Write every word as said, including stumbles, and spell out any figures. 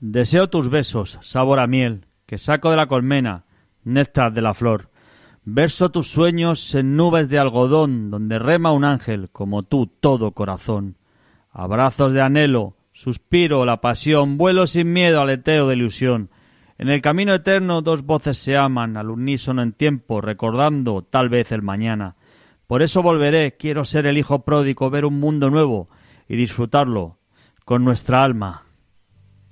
Deseo tus besos, sabor a miel, que saco de la colmena, néctar de la flor. Verso tus sueños en nubes de algodón, donde rema un ángel, como tú, todo corazón. Abrazos de anhelo, suspiro, la pasión, vuelo sin miedo, aleteo de ilusión. En el camino eterno dos voces se aman, al unísono en tiempo, recordando tal vez el mañana. Por eso volveré, quiero ser el hijo pródigo, ver un mundo nuevo y disfrutarlo con nuestra alma.